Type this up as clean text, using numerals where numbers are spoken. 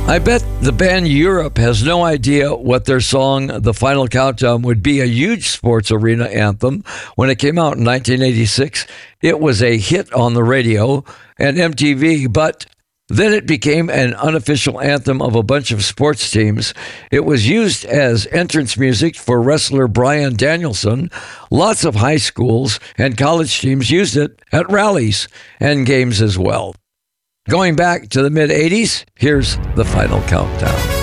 I bet the band Europe has no idea what their song, The Final Countdown, would be a huge sports arena anthem. When it came out in 1986, it was a hit on the radio and MTV, but then it became an unofficial anthem of a bunch of sports teams. It was used as entrance music for wrestler Bryan Danielson. Lots of high schools and college teams used it at rallies and games as well. Going back to the mid-'80s, here's The Final Countdown.